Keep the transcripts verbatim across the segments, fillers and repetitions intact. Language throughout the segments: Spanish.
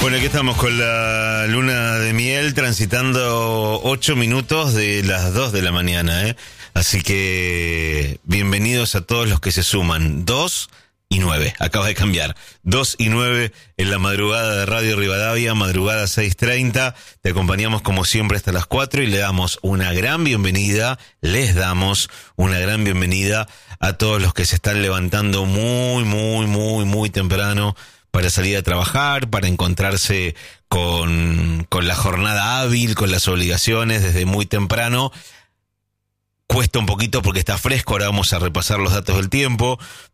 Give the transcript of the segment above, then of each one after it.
Bueno, aquí estamos con la luna de miel, transitando ocho minutos de las dos de la mañana, ¿eh? Así que bienvenidos a todos los que se suman. Dos y nueve, acaba de cambiar. Dos y nueve en la madrugada de Radio Rivadavia, madrugada seis treinta. Te acompañamos como siempre hasta las cuatro y le damos una gran bienvenida, les damos una gran bienvenida a todos los que se están levantando muy, muy, muy, muy temprano para salir a trabajar, para encontrarse con, con la jornada hábil, con las obligaciones desde muy temprano. Cuesta un poquito porque está fresco, ahora vamos a repasar los datos del tiempo,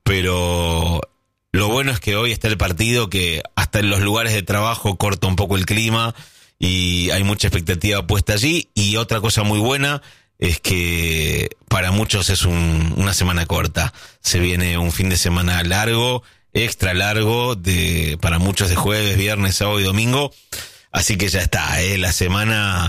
pero lo bueno es que hoy está el partido que hasta en los lugares de trabajo corta un poco el clima y hay mucha expectativa puesta allí. Y otra cosa muy buena es que para muchos es un, una semana corta. Se viene un fin de semana largo, extra largo, de para muchos de jueves, viernes, sábado y domingo. Así que ya está, ¿eh? La semana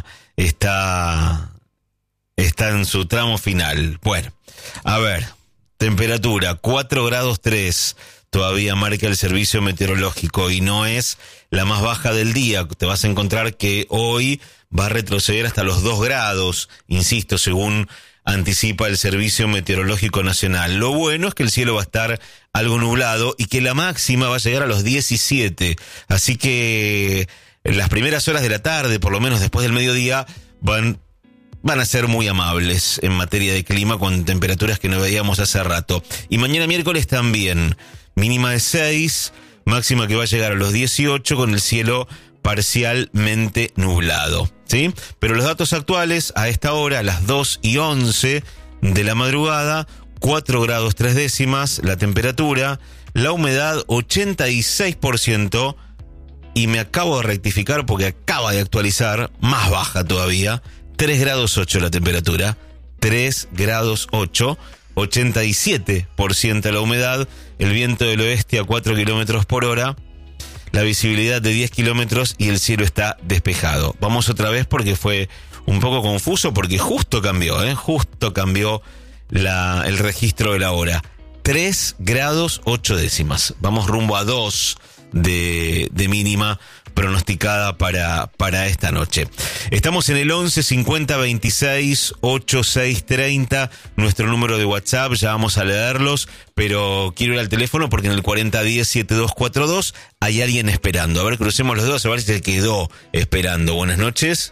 está, está en su tramo final. Bueno, a ver, temperatura cuatro grados tres, todavía marca el servicio meteorológico y no es la más baja del día. Te vas a encontrar que hoy va a retroceder hasta los dos grados, insisto, según anticipa el Servicio Meteorológico Nacional. Lo bueno es que el cielo va a estar algo nublado y que la máxima va a llegar a los diecisiete. Así que en las primeras horas de la tarde, por lo menos después del mediodía, van, van a ser muy amables en materia de clima con temperaturas que no veíamos hace rato. Y mañana miércoles también, mínima de seis, máxima que va a llegar a los dieciocho con el cielo parcialmente nublado, ¿sí? Pero los datos actuales a esta hora, a las dos y once de la madrugada, cuatro grados tres décimas la temperatura, la humedad ochenta y seis por ciento, y me acabo de rectificar porque acaba de actualizar, más baja todavía, tres grados ocho la temperatura, tres grados ocho, ochenta y siete por ciento la humedad, el viento del oeste a cuatro kilómetros por hora, la visibilidad de diez kilómetros y el cielo está despejado. Vamos otra vez porque fue un poco confuso porque justo cambió, ¿eh? Justo cambió la, el registro de la hora. tres grados ocho décimas. Vamos rumbo a dos de, de mínima pronosticada para, para esta noche. Estamos en el once cincuenta veintiséis ochenta y seis treinta, nuestro número de WhatsApp, ya vamos a leerlos, pero quiero ir al teléfono porque en el cuarenta diez setenta y dos cuarenta y dos hay alguien esperando. A ver, crucemos los dedos a ver si se quedó esperando. Buenas noches.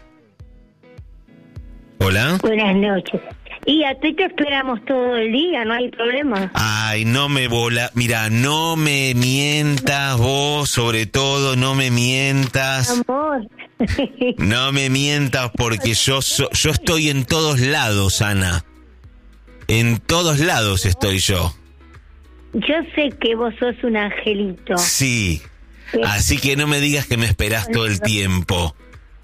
Hola. Buenas noches. Y a ti te esperamos todo el día, no hay problema. Ay, no me bola. Mira, no me mientas vos, sobre todo, no me mientas. Amor. No me mientas porque yo so, yo estoy en todos lados, Ana. En todos lados estoy yo. Yo sé que vos sos un angelito. Sí. Así que no me digas que me esperás todo el tiempo.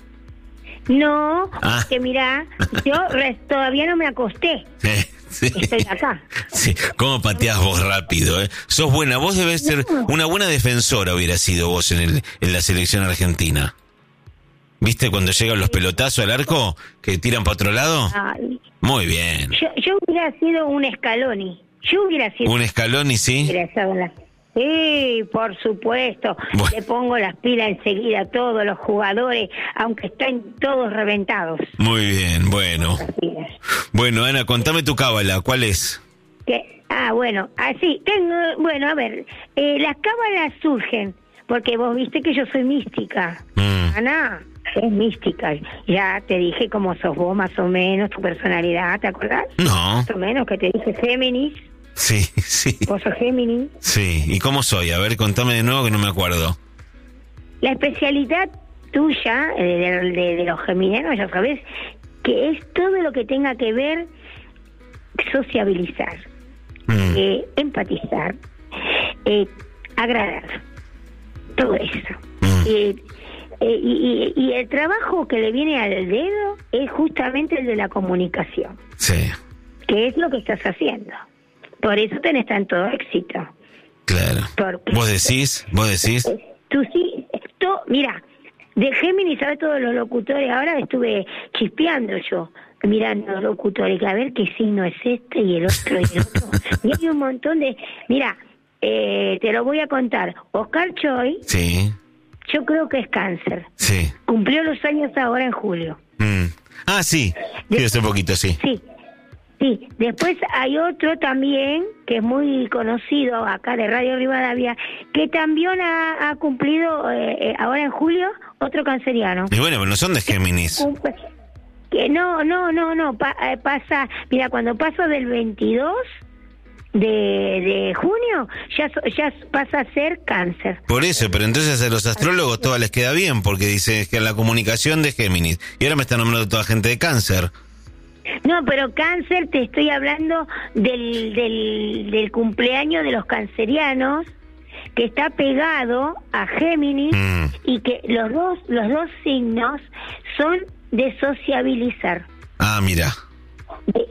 No, ah. que mirá, yo res, todavía no me acosté. Eh, sí. Estoy acá. Sí. ¿Cómo pateás vos rápido, eh? Sos buena, vos debés ser No. una buena defensora, hubiera sido vos en, el, en la selección argentina. ¿Viste cuando llegan los pelotazos al arco que tiran para otro lado? Ay. Muy bien. Yo, yo hubiera sido un Scaloni. Yo hubiera sido Un Scaloni, sí. hubiera estado en la- Sí, por supuesto. Bueno. Le pongo las pilas enseguida a todos los jugadores, aunque estén todos reventados. Muy bien, bueno. Las pilas. Bueno, Ana, contame tu cábala, ¿cuál es? Que, ah, bueno, así, tengo, bueno, a ver, eh, las cábalas surgen, porque vos viste que yo soy mística. Mm. Ana, es mística. Ya te dije cómo sos vos, más o menos, tu personalidad, ¿te acordás? No. Más o menos, que te dije Géminis. Sí, sí. Vos sos Géminis. Sí, ¿y cómo soy? A ver, contame de nuevo que no me acuerdo. La especialidad tuya, eh, de, de, de los geminianos, ya sabes, que es todo lo que tenga que ver sociabilizar, Mm. eh, empatizar, eh, agradar, todo eso. Mm. Eh, eh, y, y, y el trabajo que le viene al dedo es justamente el de la comunicación, Sí, que es lo que estás haciendo. Por eso tenés tanto éxito. claro. Porque ¿Vos decís? ¿Vos decís? Tú sí, tú, mira, de Géminis, ¿sabes todos los locutores? Ahora estuve chispeando yo, mirando los locutores, que a ver qué signo es este y el otro y el otro. Y hay un montón de... Mira, eh, te lo voy a contar. Oscar Choi, Sí. yo creo que es cáncer. Sí. Cumplió los años ahora en julio. Mm. Ah, sí, sí, De- hace poquito, sí. Sí, sí. Después hay otro también, que es muy conocido acá de Radio Rivadavia, que también ha, ha cumplido eh, eh, ahora en julio, otro canceriano. Y bueno, pero no son de Géminis. Cumple- Que no, no, no, no, pa- eh, pasa, mira, cuando paso del veintidós de, de junio, ya, so- ya pasa a ser cáncer. Por eso, pero entonces a los astrólogos todas les queda bien, porque dice que la comunicación de Géminis. Y ahora me está nombrando toda gente de Cáncer. No, pero cáncer, te estoy hablando del, del, del cumpleaños de los cancerianos, que está pegado a Géminis, Mm. y que los dos, los dos signos son de sociabilizar. Ah, mira. Eh,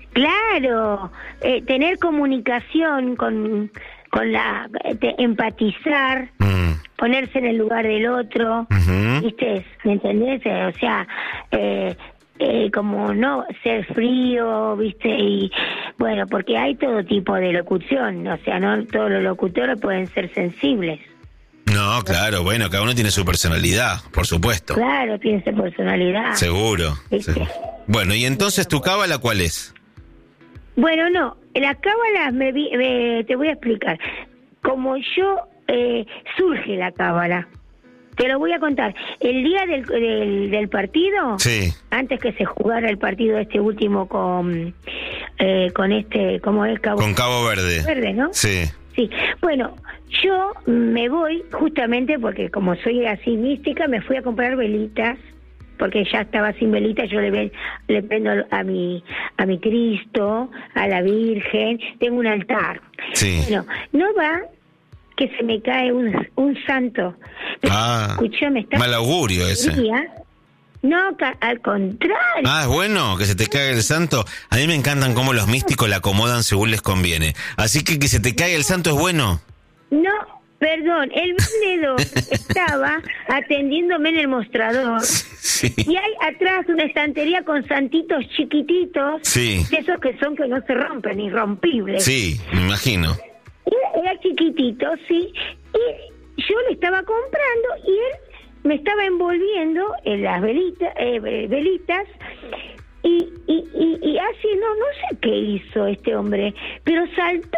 Claro, eh, tener comunicación con, con la, de empatizar, Mm. ponerse en el lugar del otro, Ujú. ¿viste? ¿Me entendés? Eh, O sea, eh, eh, como no ser frío, ¿viste? Y bueno, porque hay todo tipo de locución, o sea, no todos los locutores pueden ser sensibles. No, claro, bueno, cada uno tiene su personalidad, por supuesto. Claro, tiene su personalidad. Seguro. ¿Viste? Sí. Bueno, y entonces tu cábala, ¿cuál es? Bueno, no, la cábala me, vi- me- te voy a explicar. Como yo eh, surge la cábala, te lo voy a contar. El día del, del, del partido, Sí. antes que se jugara el partido este último con eh, con este, ¿cómo es? Cabo Con Cabo Verde. Verde, ¿no? Sí. Sí. Bueno, yo me voy justamente porque como soy así mística, me fui a comprar velitas, porque ya estaba sin velitas, yo le, ven- le prendo a mi a mi Cristo, a la Virgen, tengo un altar. Sí. Bueno, no va que se me cae un, un santo. Ah, Escuchame, está mal augurio ese. fría. No, ca- al contrario. Ah, es bueno, que se te caiga el santo. A mí me encantan cómo los místicos la acomodan según les conviene. Así que que se te caiga el santo es bueno. No, perdón, el vendedor estaba atendiéndome en el mostrador. Sí. Y hay atrás una estantería con santitos chiquititos, Sí. de esos que son que no se rompen, irrompibles. Sí, me imagino. Era, era chiquitito, sí. Y yo le estaba comprando y él me estaba envolviendo en las velitas, eh, velitas y, y, y, y así, no, no sé qué hizo este hombre, pero saltó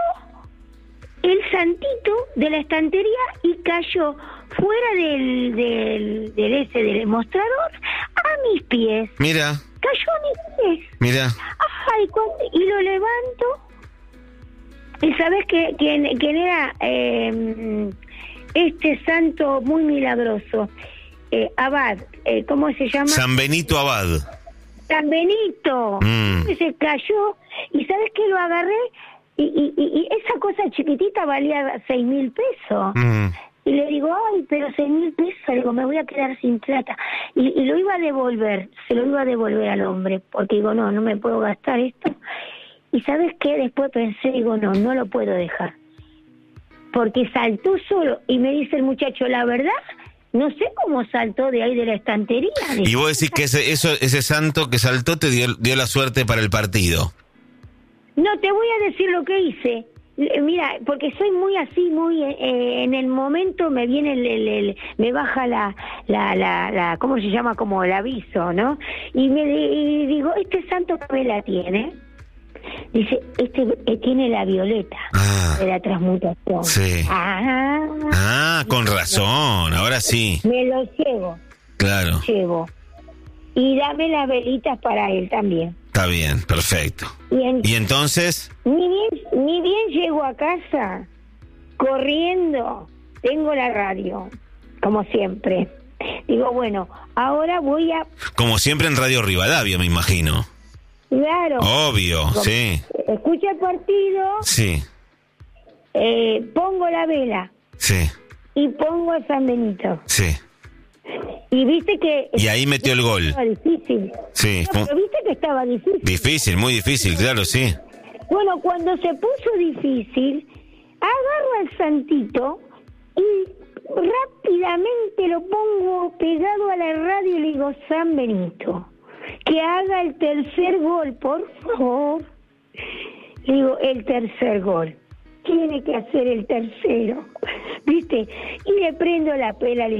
el santito de la estantería y cayó fuera del, del, del ese, del mostrador, a mis pies. Mira, Cayó a mis pies. mira. Ay, cuando- y lo levanto. ¿Y sabes qué, quién, quién era eh, este santo muy milagroso? Eh, Abad, eh, ¿cómo se llama? San Benito Abad. San Benito. Mm. Se cayó. ¿Y sabes qué? Lo agarré y, y, y, y esa cosa chiquitita valía seis mil pesos. Mm. Y le digo, ay, pero seis mil pesos, le digo, me voy a quedar sin plata. Y, y lo iba a devolver, se lo iba a devolver al hombre, porque digo, no, no me puedo gastar esto. Y ¿sabes qué? Después pensé, digo, no, no lo puedo dejar. Porque saltó solo, y me dice el muchacho, la verdad, no sé cómo saltó de ahí de la estantería. Y vos decís que ese, eso, ese santo que saltó te dio, dio la suerte para el partido. No, te voy a decir lo que hice. Eh, Mira, porque soy muy así, muy eh, en el momento me viene el, el- el- me baja la, la, la, la, ¿cómo se llama? Como el aviso, ¿no? Y me y digo, este santo que me la tiene, dice, este eh, tiene la violeta Ah. de la transmutación. Sí. Ah, Ah, con razón, ahora sí. me lo llevo, Claro, llevo. Y dame las velitas para él también. está bien, perfecto. Y en- Y entonces, Ni bien, ni bien llego a casa, corriendo, tengo la radio, como siempre. Digo, bueno, ahora voy a... como siempre en Radio Rivadavia, me imagino. Claro, Obvio, sí, escucho el partido, sí, eh, pongo la vela sí, y pongo a San Benito. sí. Y viste que... Y ahí metió el gol. Estaba difícil. Sí, No, pero viste que estaba difícil. difícil, muy difícil, claro, sí. Bueno, cuando se puso difícil, agarro al santito y rápidamente lo pongo pegado a la radio y le digo, San Benito, que haga el tercer gol, por favor. Le digo, el tercer gol. Tiene que hacer el tercero, ¿viste? Y le prendo la pela y la,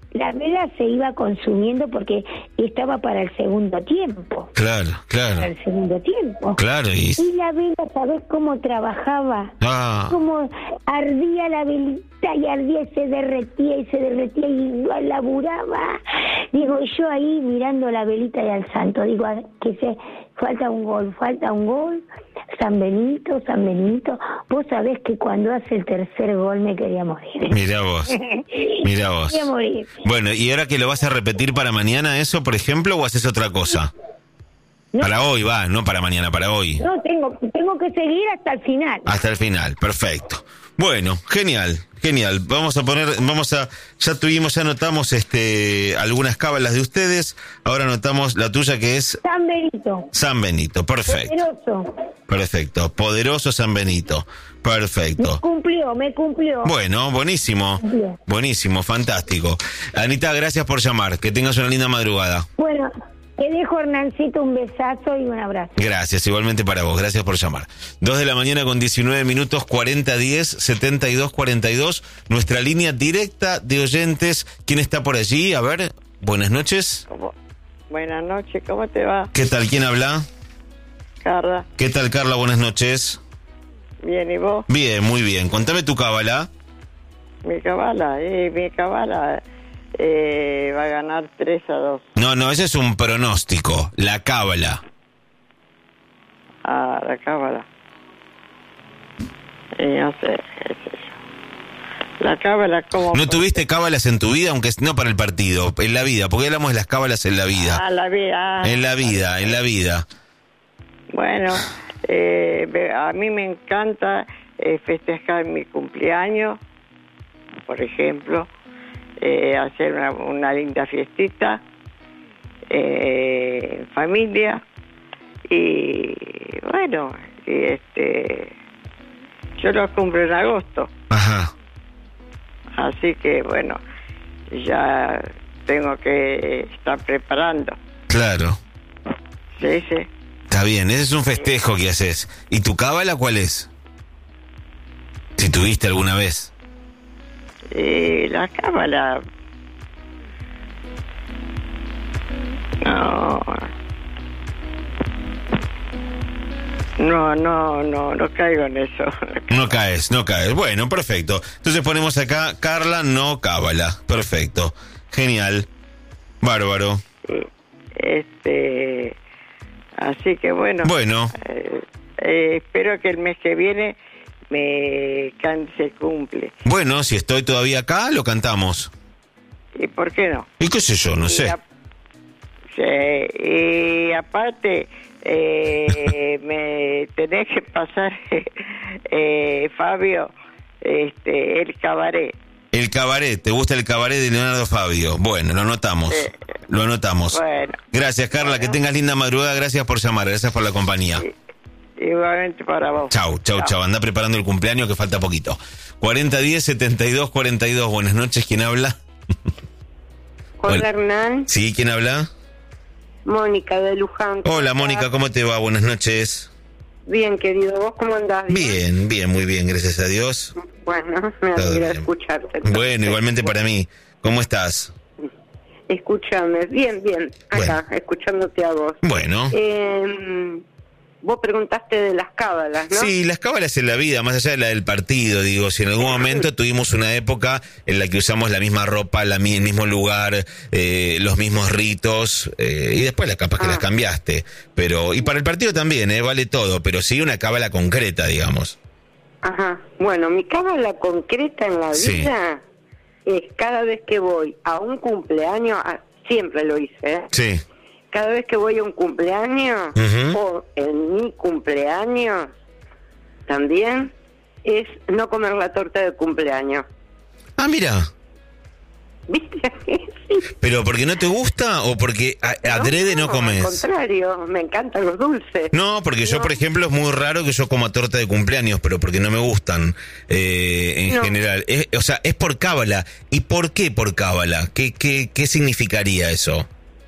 la vela se iba consumiendo porque estaba para el segundo tiempo. Claro, claro. Para el segundo tiempo. Claro, y... Y la vela, ¿sabés cómo trabajaba? Ah. Cómo ardía la velita y ardía y se derretía y se derretía y igual laburaba. Digo, yo ahí mirando la velita y al santo, digo, que se falta un gol, falta un gol. San Benito, San Benito, vos sabés que cuando hace el tercer gol me quería morir. Mirá vos, mirá vos. Me quería morir. Bueno, ¿y ahora que lo vas a repetir para mañana eso, por ejemplo, o haces otra cosa? No. Para hoy, va, no para mañana, para hoy. No, tengo, tengo que seguir hasta el final. Hasta el final, perfecto. Bueno, genial, genial. Vamos a poner, vamos a, ya tuvimos, ya anotamos este, algunas cábalas de ustedes, ahora anotamos la tuya que es... San Benito. San Benito, perfecto. Poderoso. Perfecto, poderoso San Benito, perfecto. Me cumplió, me cumplió. Bueno, buenísimo, buenísimo, fantástico. Anita, gracias por llamar, que tengas una linda madrugada. Bueno, te dejo, Hernancito, un besazo y un abrazo. Gracias, igualmente para vos, gracias por llamar. Dos de la mañana con diecinueve minutos, cuarenta diez, setenta y dos cuarenta y dos, nuestra línea directa de oyentes. ¿Quién está por allí? A ver, buenas noches. ¿Cómo? Buenas noches, ¿cómo te va? ¿Qué tal? ¿Quién habla? Carla. ¿Qué tal, Carla? Buenas noches. Bien, ¿y vos? Bien, muy bien. Contame tu cábala. Mi cabala, eh, mi cabala eh, va a ganar tres a dos. No, no, ese es un pronóstico, la cábala. Ah, la cábala. Y no sé, qué sé yo. La cábala, ¿cómo? ¿No tuviste cábalas en tu vida? Aunque no para el partido, en la vida, porque hablamos de las cábalas en la vida. Ah, la vida. Ah, en la vida, en la vida. Bueno, eh, a mí me encanta eh, festejar mi cumpleaños, por ejemplo, eh, hacer una, una linda fiestita eh, en familia y bueno, y este, yo lo cumplo en agosto. Ajá. Así que bueno, ya tengo que estar preparando. Claro. Sí, sí. Está bien, ese es un festejo que haces. ¿Y tu cábala cuál es? Si tuviste alguna vez. Eh, la cábala... No... No, no, no, no caigo en eso. No caes, no caes. Bueno, perfecto. Entonces ponemos acá, Carla, no cábala. Perfecto. Genial. Bárbaro. Este... Así que bueno... Bueno. Eh, eh, espero que el mes que viene me can- se cumple. Bueno, si estoy todavía acá, lo cantamos. ¿Y por qué no? ¿Y qué sé yo? No Y sé. a- sí, y aparte... Eh, me tenés que pasar, eh, Fabio, este, el cabaret. El cabaret, ¿te gusta el cabaret de Leonardo Fabio? Bueno, lo anotamos, Eh, lo anotamos. Bueno. Gracias, Carla, Bueno. que tengas linda madrugada, gracias por llamar, gracias por la compañía. Igualmente para vos. Chau, chau, chau, anda preparando el cumpleaños que falta poquito. cuarenta diez, setenta y dos cuarenta y dos, buenas noches, ¿quién habla? Hola, Hola. Hernán. Sí, ¿quién habla? Mónica de Luján. Hola, Mónica, ¿cómo te va? Buenas noches. Bien, querido. ¿Vos cómo andás? Bien, bien, muy bien, gracias a Dios. Bueno, me Todo alegra bien. escucharte. Bueno, igualmente para mí. ¿Cómo estás? Escúchame. Bien, bien. Acá, Bueno. escuchándote a vos. Bueno. Eh, vos preguntaste de las cábalas, ¿no? Sí, las cábalas en la vida, más allá de la del partido, digo, si en algún momento tuvimos una época en la que usamos la misma ropa, la, mi- el mismo lugar, eh, los mismos ritos, eh, y después la capaz que Ah. las cambiaste. Pero, y para el partido también, eh, vale todo, pero sí una cábala concreta, digamos. Ajá. Bueno, mi cábala concreta en la Sí. vida es cada vez que voy a un cumpleaños, ah, siempre lo hice, ¿eh? Sí. Cada vez que voy a un cumpleaños, Ujú. o en mi cumpleaños, también, es no comer la torta de cumpleaños. Ah, mira, ¿Viste? Sí. pero ¿porque no te gusta o porque a- adrede no, Al comes? contrario, me encantan los dulces. No, porque yo, No. por ejemplo, es muy raro que yo coma torta de cumpleaños, pero porque no me gustan eh, en No. general. Es- o sea, es por cábala. ¿Y por qué por cábala? ¿Qué, qué, qué significaría eso?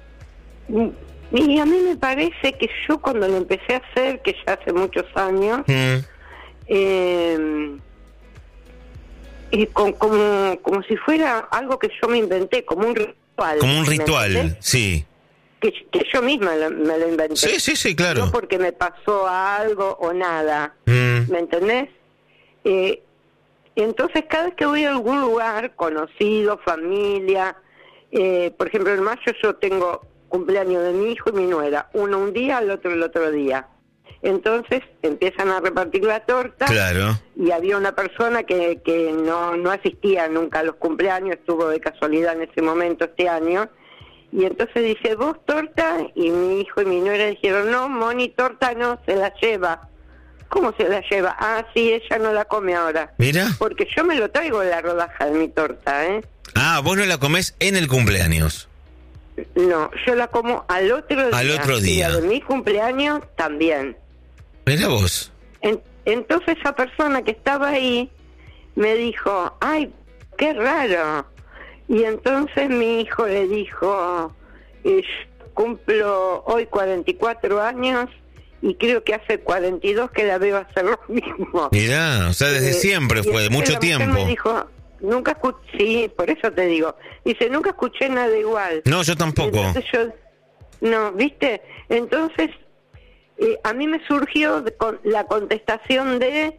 Y a mí me parece que yo cuando lo empecé a hacer, que ya hace muchos años, Mm, eh, eh, con, como, como si fuera algo que yo me inventé, como un ritual. Como un ritual, ¿me sí. Que, que yo misma lo, me lo inventé. Sí, sí, sí, claro. No porque me pasó algo o nada. Mm. ¿Me entendés? Eh, entonces, cada vez que voy a algún lugar, conocido, familia, eh, por ejemplo, en mayo yo tengo cumpleaños de mi hijo y mi nuera, uno un día, el otro el otro día. Entonces empiezan a repartir la torta. Claro. Y había una persona que, que no, no asistía nunca a los cumpleaños, estuvo de casualidad en ese momento este año. Y entonces dice, ¿vos torta? Y mi hijo y mi nuera dijeron, no, Moni, torta no, se la lleva. ¿Cómo se la lleva? Ah, sí, ella no la come ahora. Mira. Porque yo me lo traigo en la rodaja de mi torta, ¿eh? Ah, vos no la comés en el cumpleaños. No, yo la como al otro día. Al otro día. Y la de mi cumpleaños también. Mira vos. En, entonces esa persona que estaba ahí me dijo, ay, qué raro. Y entonces mi hijo le dijo, eh, yo cumplo hoy cuarenta y cuatro años y creo que hace cuarenta y dos que la veo hacer lo mismo. Mirá, o sea, desde Eh, siempre fue, de mucho la mujer tiempo. me dijo, nunca escuché, sí, por eso te digo. Dice, nunca escuché nada igual. No, yo tampoco. Entonces yo, no, ¿viste? Entonces, eh, a mí me surgió de, con, la contestación de,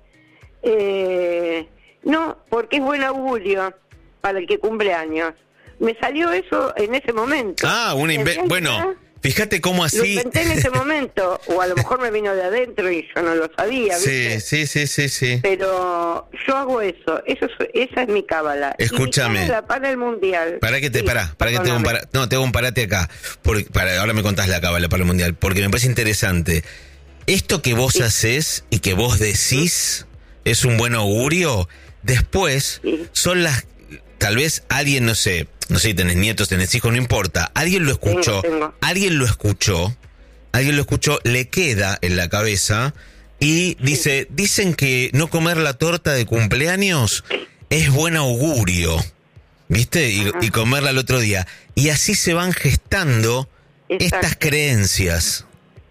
eh, no, porque es buen augurio para el que cumple años. Me salió eso en ese momento. Ah, una inve- En bueno, realidad, fíjate cómo lo así... inventé en ese momento, o a lo mejor me vino de adentro y yo no lo sabía, ¿viste? Sí, sí, sí, sí, sí. Pero yo hago eso, eso es, esa es mi cábala. Escúchame. Y mi cábala para el mundial. Para que te, Sí, pará, para que te hago un perdóname. para, no, te hago un parate acá. Porque, para, ahora me contás la cábala para el mundial, porque me parece interesante. Esto que vos Sí. haces y que vos decís es un buen augurio, después Sí. son las, tal vez alguien, no sé, no sé si tenés nietos, tenés hijos, no importa, alguien lo escuchó, Tengo, tengo. alguien lo escuchó, alguien lo escuchó, le queda en la cabeza y dice, dicen que no comer la torta de cumpleaños es buen augurio, ¿viste? Y, Ajá. y comerla al otro día. Y así se van gestando Exacto. estas creencias.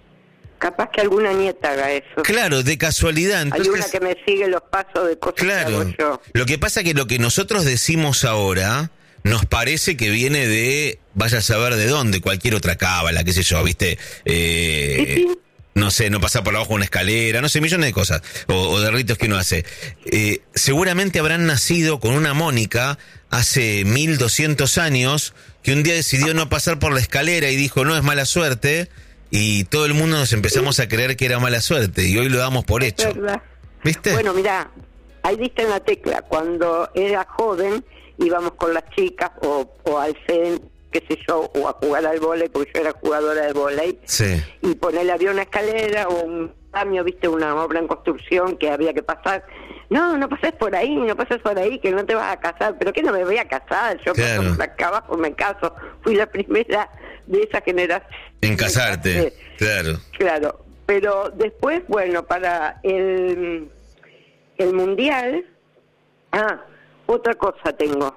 Capaz que alguna nieta haga eso. Claro, de casualidad. Entonces, Hay una que me sigue los pasos de cosas claro. que hago yo. Lo que pasa que lo que nosotros decimos ahora nos parece que viene de, vaya a saber de dónde, cualquier otra cábala, qué sé yo, ¿viste? Eh, Sí, sí. No sé, no pasar por abajo de una escalera, no sé, millones de cosas, o, o de ritos que uno hace. Eh, seguramente habrán nacido con una Mónica hace mil doscientos años, que un día decidió no pasar por la escalera y dijo, no, es mala suerte, y todo el mundo nos empezamos a creer que era mala suerte, y hoy lo damos por hecho. Es verdad. ¿Viste? Bueno, mirá, ahí diste en la tecla. Cuando era joven íbamos con las chicas o, o al C E N, qué sé yo, o a jugar al vóley, porque yo era jugadora de vóley. Sí. Y ponerle había una escalera o un cambio, viste, una obra en construcción que había que pasar. No, no pases por ahí, no pases por ahí, que no te vas a casar. ¿Pero qué no me voy a casar? Yo Claro. paso por acá abajo, me caso. Fui la primera de esa generación. En casarte, Me casé. claro. Claro, pero después, bueno, para el, el mundial, ah, otra cosa tengo.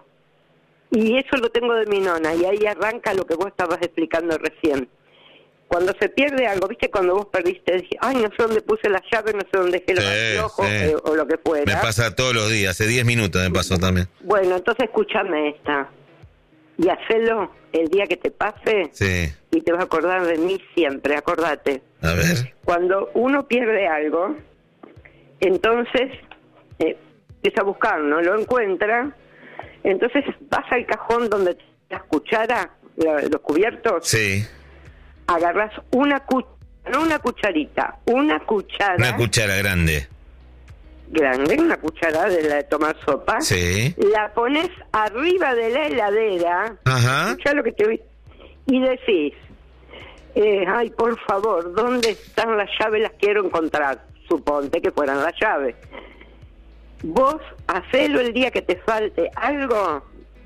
Y eso lo tengo de mi nona, y ahí arranca lo que vos estabas explicando recién. Cuando se pierde algo, ¿viste? Cuando vos perdiste, dije, ay, no sé dónde puse la llave, no sé dónde dejé los Sí, anteojos, sí. eh, o lo que fuera. Me pasa todos los días, hace diez minutos me pasó también. Bueno, entonces escúchame esta. Y hacelo el día que te pase, Sí, y te vas a acordar de mí siempre, acordate. a ver. Cuando uno pierde algo, entonces eh, empieza a buscar, no lo encuentra, entonces vas al cajón donde te las cucharas, la- los cubiertos, Sí, agarras una cuchara, no una cucharita, una cuchara una cuchara grande. grande, una cuchara de la de tomar sopa, Sí. la pones arriba de la heladera, Ajá. escuchá lo que te voy- y decís, eh, ay, por favor, ¿dónde están las llaves? Las quiero encontrar. Suponte que fueran las llaves. Vos, hacelo el día que te falte algo,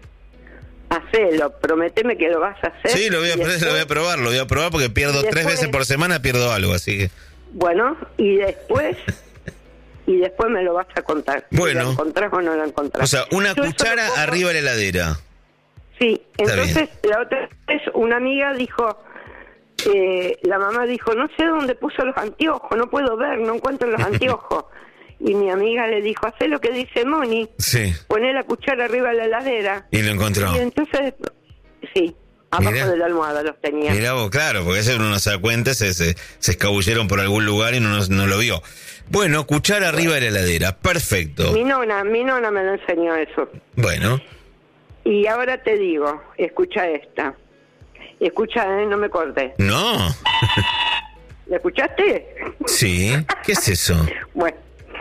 hacelo, prometeme que lo vas a hacer. Sí, lo voy a, y después- lo voy a probar, lo voy a probar porque pierdo y tres después- veces por semana, pierdo algo, así que... Bueno, y después, y después me lo vas a contar. Si Bueno. ¿La encontrás o no la encontrás? O sea, una Yo eso cuchara lo pongo- arriba de la heladera. Sí, Está entonces la otra vez una amiga dijo, eh, la mamá dijo, no sé dónde puso los anteojos, no puedo ver, no encuentro los anteojos. y mi amiga le dijo, hacé lo que dice Moni, Sí. poné la cuchara arriba de la heladera. Y lo encontró. Y entonces, sí, abajo Mirá. de la almohada los tenía. Mirá vos, claro, porque ese uno no se da cuenta, se, se, se escabulleron por algún lugar y no, no lo vio. Bueno, cuchara arriba de la heladera, perfecto. Mi nona, mi nona me lo enseñó eso. Bueno, Y ahora te digo, escucha esta. Escucha, ¿eh? No me cortes. no. ¿La escuchaste? Sí, ¿qué es eso? Bueno.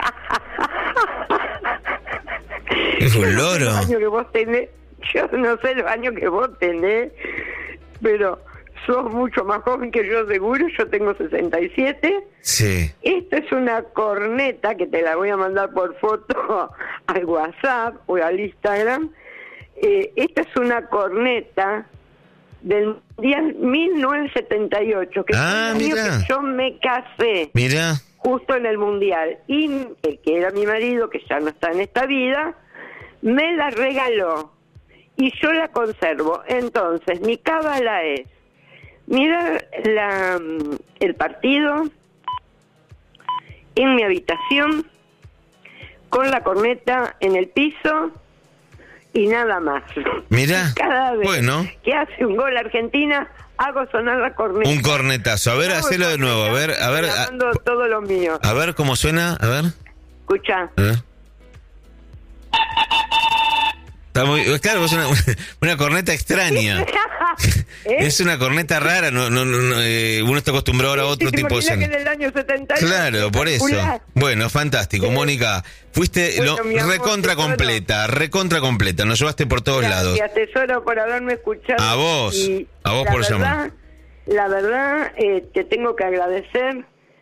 Es un Yo no sé loro. los años que vos tenés, yo no sé los años que vos tenés, pero sos mucho más joven que yo seguro, yo tengo sesenta y siete. Sí. Esta es una corneta que te la voy a mandar por foto al WhatsApp o al Instagram. Eh, esta es una corneta del Mundial mil novecientos setenta y ocho, que Ah, fue el año mirá. que yo me casé, Mira, justo en el Mundial. Y el que era mi marido, que ya no está en esta vida, me la regaló. Y yo la conservo. Entonces, mi cábala es mirar la, el partido en mi habitación, con la corneta en el piso y nada más. mira. Cada vez Bueno, que hace un gol Argentina, hago sonar la corneta. un cornetazo. A ver, Hago hacelo de nuevo. A ver, a ver, a, grabando todo lo mío. a ver cómo suena. A ver. Escucha. A ver. Está muy, claro, es una, una corneta extraña. ¿Eh? Es una corneta rara. No, no, no, no, eh, uno está acostumbrado ahora a otro ¿Te tipo de imaginas que sonido. en el año setenta y ocho? Claro, por eso. Espectacular. Bueno, fantástico, Mónica. Fuiste Bueno, lo, mi amor, recontra tesoro. completa, recontra completa. Nos llevaste por todos lados. Gracias, tesoro, por haberme escuchado. A vos, Y a vos la por verdad, llamar. La verdad, eh, te tengo que agradecer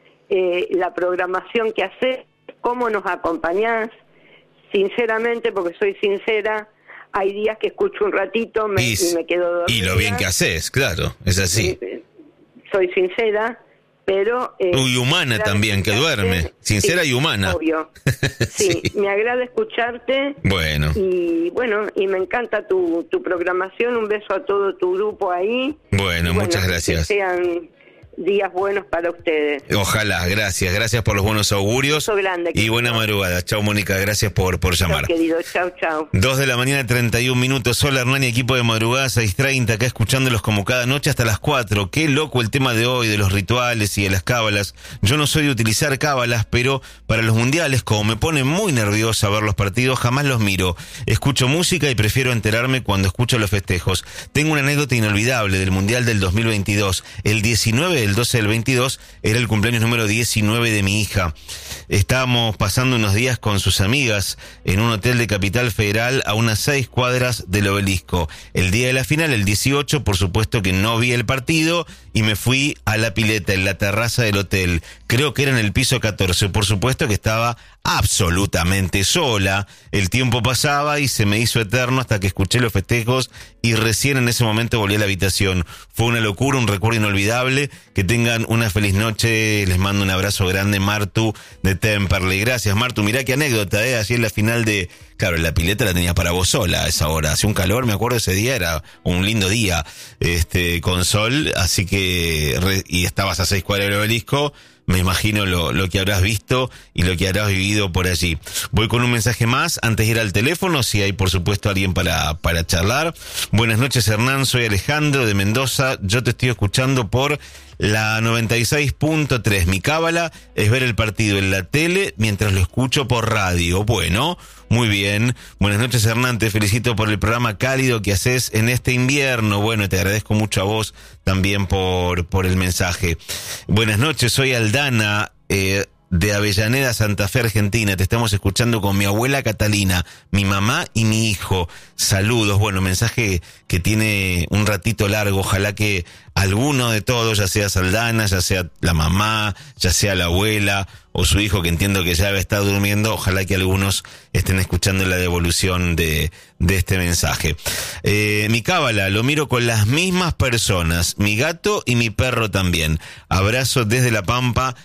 eh, la programación que haces, cómo nos acompañás. Sinceramente, porque soy sincera, hay días que escucho un ratito me, Y, y me quedo dormida. y lo bien que haces, claro, es así. Eh, Soy sincera, pero... eh, Y humana me agrada también, que escucharte. duerme. Sincera Sí, y humana. Obvio. Sí, Sí. me agrada escucharte. Bueno, Y bueno, y me encanta tu, tu programación. Un beso a todo tu grupo ahí. bueno, Y muchas Que gracias. sean días buenos para ustedes. Ojalá, gracias, gracias por los buenos augurios. Beso grande, Y querido. buena madrugada. Chao, Mónica, gracias por, por Chao, llamar. querido. Chao, chao. Dos de la mañana, treinta y un minutos. Hola, Hernán y equipo de madrugada, seis treinta, acá escuchándolos como cada noche hasta las cuatro. Qué loco el tema de hoy, de los rituales y de las cábalas. Yo no soy de utilizar cábalas, pero para los mundiales, como me pone muy nerviosa ver los partidos, jamás los miro. Escucho música y prefiero enterarme cuando escucho los festejos. Tengo una anécdota inolvidable del mundial del dos mil veintidós. El diecinueve del doce del veintidós era el cumpleaños número diecinueve de mi hija. Estábamos pasando unos días con sus amigas en un hotel de Capital Federal a unas seis cuadras del Obelisco. El día de la final, el dieciocho, por supuesto que no vi el partido y me fui a la pileta en la terraza del hotel. Creo que era en el piso catorce. Por supuesto que estaba absolutamente sola. El tiempo pasaba y se me hizo eterno hasta que escuché los festejos y recién en ese momento volví a la habitación. Fue una locura, un recuerdo inolvidable. Que tengan una feliz noche. Les mando un abrazo grande, Martu de Temperley. Gracias, Martu. Mirá qué anécdota, ¿eh? Así en la final de... Claro, la pileta la tenía para vos sola a esa hora. Hacía un calor, me acuerdo ese día, era un lindo día, este, con sol, así que, re, y estabas a seis cuadras del Obelisco. Me imagino lo, lo que habrás visto y lo que habrás vivido por allí. Voy con un mensaje más antes de ir al teléfono, si hay por supuesto alguien para, para charlar. Buenas noches, Hernán, soy Alejandro de Mendoza. Yo te estoy escuchando por la noventa y seis punto tres. Mi cábala es ver el partido en la tele mientras lo escucho por radio. Bueno, muy bien. Buenas noches, Hernán, te felicito por el programa cálido que haces en este invierno. Bueno, te agradezco mucho a vos también por, por el mensaje. Buenas noches, soy Aldana, eh, de Avellaneda, Santa Fe, Argentina. Te estamos escuchando con mi abuela Catalina, mi mamá y mi hijo. Saludos. Bueno, mensaje que tiene un ratito largo. Ojalá que alguno de todos, ya sea Saldana, ya sea la mamá, ya sea la abuela o su hijo, que entiendo que ya debe estar durmiendo, ojalá que algunos estén escuchando la devolución de, de este mensaje. Eh, mi cábala, lo miro con las mismas personas, mi gato y mi perro también. Abrazo desde La Pampa.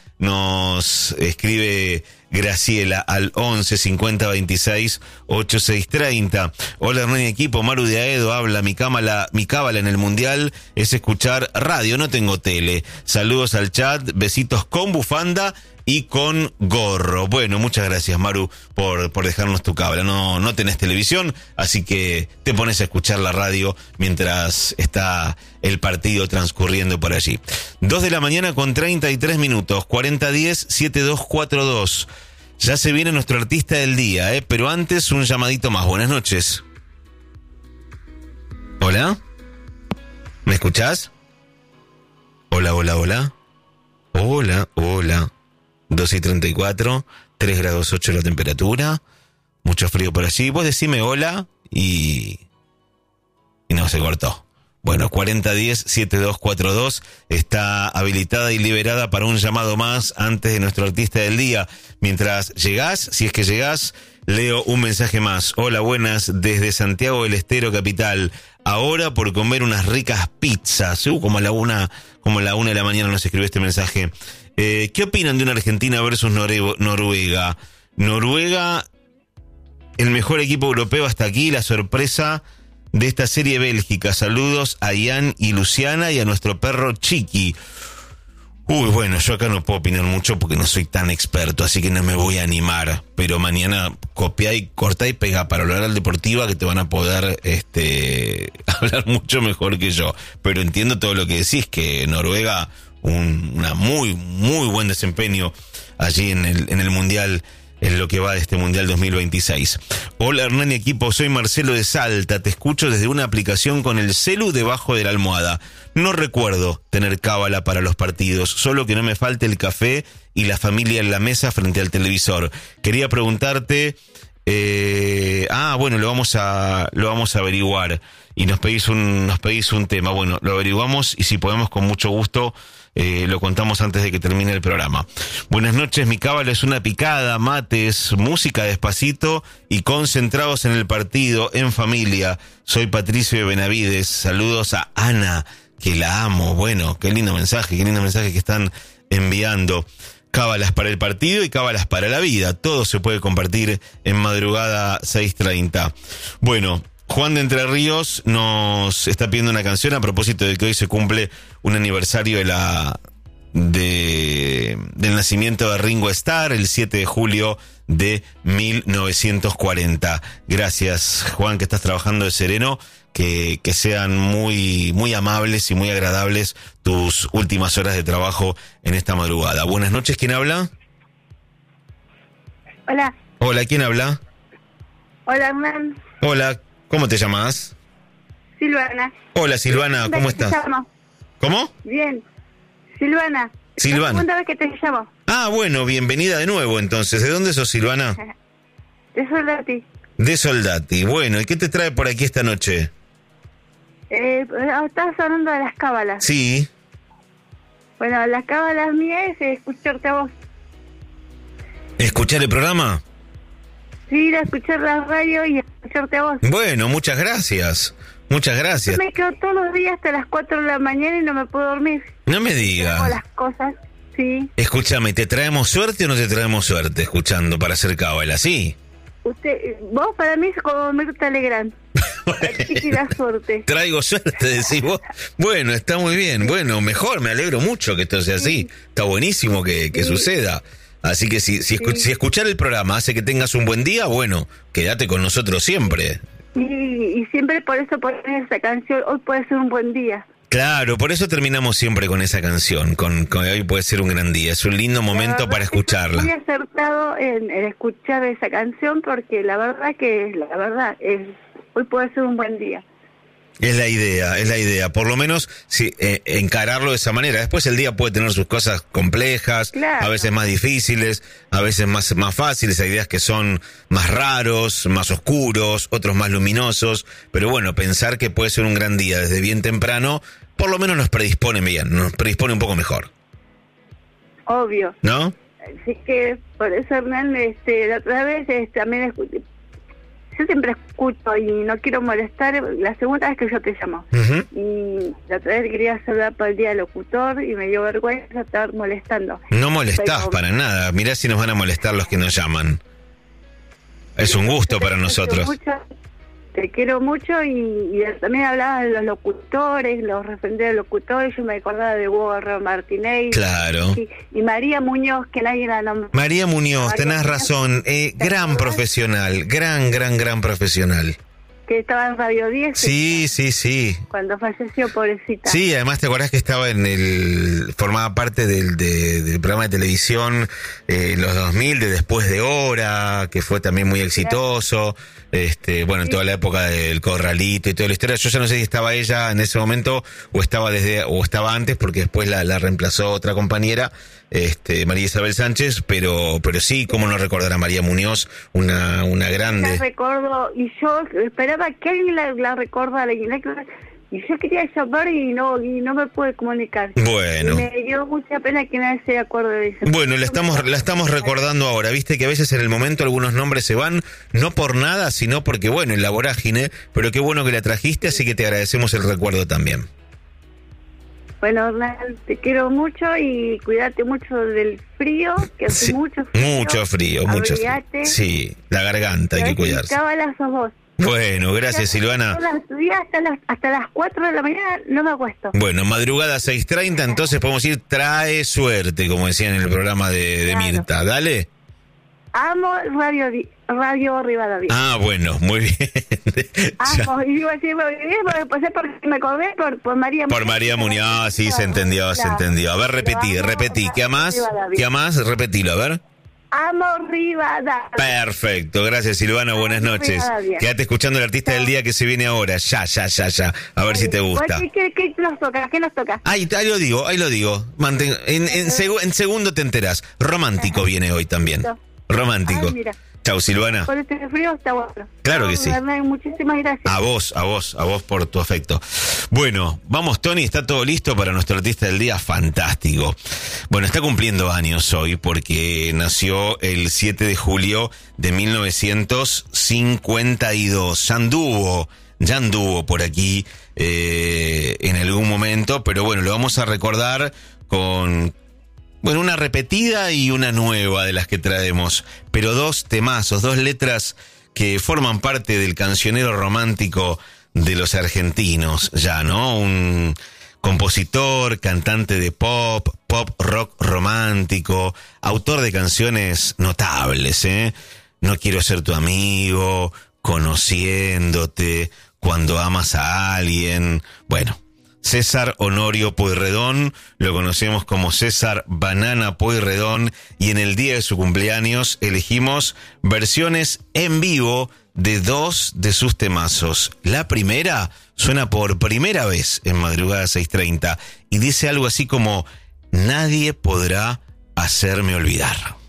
Nos escribe Graciela al once cincuenta veintiséis ochenta y seis treinta. Hola, Hernán y equipo, Maru de Aedo habla. Mi cábala, mi cábala en el mundial es escuchar radio, no tengo tele. Saludos al chat, besitos con bufanda y con gorro. Bueno, muchas gracias, Maru, por, por dejarnos tu cable. No, no tenés televisión, así que te pones a escuchar la radio mientras está el partido transcurriendo por allí. Dos de la mañana con treinta y tres minutos, cuarenta diez, setenta y dos cuarenta y dos. Ya se viene nuestro artista del día, ¿eh? Pero antes un llamadito más. Buenas noches. ¿Hola? ¿Me escuchás? Hola, hola, hola. Hola, hola. dos y treinta y cuatro, tres grados ocho la temperatura. Mucho frío por allí. Vos decime hola y... Y no, se cortó. Bueno, cuarenta diez, setenta y dos cuarenta y dos está habilitada y liberada para un llamado más antes de nuestro artista del día. Mientras llegás, si es que llegás, leo un mensaje más. Hola, buenas, desde Santiago del Estero, capital. Ahora por comer unas ricas pizzas. Uh, como a la una, como a la una de la mañana nos escribió este mensaje. Eh, ¿Qué opinan de una Argentina versus Nore- Noruega? Noruega, el mejor equipo europeo hasta aquí, la sorpresa de esta serie Bélgica. Saludos a Ian y Luciana y a nuestro perro Chiqui. Uy, bueno, yo acá no puedo opinar mucho porque no soy tan experto, así que no me voy a animar. Pero mañana copiá y cortá y pegá para hablar al Deportiva, que te van a poder este hablar mucho mejor que yo. Pero entiendo todo lo que decís, que Noruega, un una muy, muy buen desempeño allí en el, en el Mundial, en lo que va de este Mundial dos mil veintiséis. Hola Hernán y equipo, soy Marcelo de Salta, te escucho desde una aplicación con el celu debajo de la almohada. No recuerdo tener cábala para los partidos, solo que no me falte el café y la familia en la mesa frente al televisor. Quería preguntarte, eh, ah, bueno, lo vamos a, lo vamos a averiguar y nos pedís un, nos pedís un tema. Bueno, lo averiguamos y si podemos con mucho gusto Eh, lo contamos antes de que termine el programa. Buenas noches, mi cábala es una picada, mates, música despacito y concentrados en el partido, en familia. Soy Patricio de Benavides, saludos a Ana, que la amo. Bueno, qué lindo mensaje, qué lindo mensaje que están enviando. Cábalas para el partido y cábalas para la vida, todo se puede compartir en madrugada seis treinta. Bueno, Juan de Entre Ríos nos está pidiendo una canción a propósito de que hoy se cumple un aniversario de la de del nacimiento de Ringo Starr, el siete de julio de mil novecientos cuarenta. Gracias, Juan, que estás trabajando de sereno, que, que sean muy, muy amables y muy agradables tus últimas horas de trabajo en esta madrugada. Buenas noches, ¿quién habla? Hola. Hola, ¿quién habla? Hola, Hernán. Hola, ¿cómo te llamas? Silvana. Hola, Silvana, ¿cómo ¿Qué te estás? llamo? ¿Cómo? Bien. Silvana. Silvana. Es la segunda vez que te llamo. Ah, bueno, bienvenida de nuevo entonces. ¿De dónde sos, Silvana? De Soldati. De Soldati. Bueno, ¿y qué te trae por aquí esta noche? Eh, estabas hablando de las cábalas. Sí. Bueno, las cábalas mías es escucharte a vos. ¿Escuchar el programa? Sí, ir a escuchar la radio y escucharte a vos. Bueno, muchas gracias. Muchas gracias. Yo me quedo todos los días hasta las cuatro de la mañana y no me puedo dormir. No me Hago digas. las cosas, sí. Escúchame, ¿te traemos suerte o no te traemos suerte escuchando para hacer cábala? Sí. Usted, vos para mí es como Mirta Legrand. Así que da suerte. Traigo suerte, decís vos. Bueno, está muy bien. Bueno, mejor, me alegro mucho que esto sea así. Está buenísimo que, que Sí. suceda. Así que si, si, escu- Sí. si escuchar el programa hace que tengas un buen día, bueno, quédate con nosotros siempre. Y, y siempre por eso poner esa canción, hoy puede ser un buen día. Claro, por eso terminamos siempre con esa canción, con, con hoy puede ser un gran día. Es un lindo momento La para verdad que escucharla. estoy muy acertado en, en escuchar esa canción porque la verdad que, la verdad, es hoy puede ser un buen día. Es la idea, es la idea. Por lo menos sí, eh, encararlo de esa manera. Después el día puede tener sus cosas complejas, Claro. a veces más difíciles, a veces más, más fáciles. Hay días que son más raros, más oscuros, otros más luminosos. Pero bueno, pensar que puede ser un gran día desde bien temprano, por lo menos nos predispone bien, nos predispone un poco mejor. Obvio. ¿No? Así que por eso, Hernán, este, la otra vez este, también escuché. Yo siempre escucho y no quiero molestar, la segunda vez que yo te llamo. Ujú. Y la otra vez quería saludar por el día del locutor y me dio vergüenza estar molestando. No molestás Pero- para nada. Mirá si nos van a molestar los que nos llaman. Es un gusto para nosotros. Mucho, Te quiero mucho y, y también hablaba de los locutores, los referentes de locutores, yo me acordaba de Hugo Guerrero Martínez. Claro. Y, y María Muñoz, que nadie la nombró. María Muñoz, María tenés Muñoz, razón, eh, gran profesional, gran, gran, gran profesional. Que estaba en Radio diez. Sí, sí, sí. Cuando falleció, pobrecita. Sí, además te acordás que estaba en el, formaba parte del, de, del programa de televisión eh, en los dos mil, de Después de Hora, que fue también muy exitoso. Este, bueno, en toda la época del Corralito y toda la historia. Yo ya no sé si estaba ella en ese momento o estaba desde o estaba antes, porque después la, la reemplazó otra compañera, este, María Isabel Sánchez, pero pero sí, cómo no recordar a María Muñoz, una una grande. La recuerdo, y yo esperaba que alguien la, la recordara, y, la, y yo quería llamar y no y no me pude comunicar. Bueno. Y me dio mucha pena que nadie se acuerde de eso. Bueno, la estamos la estamos recordando ahora. Viste que a veces en el momento algunos nombres se van, no por nada, sino porque, bueno, en la vorágine, pero qué bueno que la trajiste, así que te agradecemos el recuerdo también. Bueno, Hernán, te quiero mucho y cuídate mucho del frío, que hace Sí, mucho frío. mucho frío, mucho frío. Abrigate. Sí, la garganta hay que cuidarse. Cábalas sos vos. Bueno, gracias, Silvana. Todos los días hasta las, hasta las cuatro de la mañana no me acuesto. Bueno, madrugada seis treinta, entonces podemos ir, trae suerte, como decían en el programa de, de Claro. Mirta. Dale. Amo Radio Di- Radio Rivadavia. Ah, bueno, muy bien. Amo, y digo así, porque, pues, porque me acordé por, por María Por María Muñoz, sí, se entendió, se Claro. entendió. A ver, repetí, Amo repetí. ¿Qué más? Rivadavia. ¿Qué más? Repetilo, a ver. Amo Rivadavia. Perfecto, gracias, Silvana, buenas noches. Rivadavia. Quédate escuchando el artista del día que se viene ahora. Ya, ya, ya, ya. A ver si te gusta. ¿Qué, qué, qué nos toca? ¿Qué nos toca? Ahí, ahí lo digo, ahí lo digo. Manten- en, en, segu- en segundo te enterás. Romántico viene hoy también. Romántico. Ay, mira. Chau, Silvana. Por este frío está bueno. Claro que No, sí. Hernán, muchísimas gracias. A vos, a vos, a vos por tu afecto. Bueno, vamos, Tony, está todo listo para nuestro artista del día. Fantástico. Bueno, está cumpliendo años hoy porque nació el siete de julio de mil novecientos cincuenta y dos. Ya anduvo, ya anduvo por aquí eh, en algún momento, pero bueno, lo vamos a recordar con... Bueno, una repetida y una nueva de las que traemos, pero dos temazos, dos letras que forman parte del cancionero romántico de los argentinos, ya, ¿no? Un compositor, cantante de pop, pop rock romántico, autor de canciones notables, ¿eh? No quiero ser tu amigo, Conociéndote, Cuando amas a alguien, bueno... César Honorio Pueyrredón, lo conocemos como César Banana Pueyrredón, y en el día de su cumpleaños elegimos versiones en vivo de dos de sus temazos. La primera suena por primera vez en Madrugada seis treinta y dice algo así como: nadie podrá hacerme olvidar.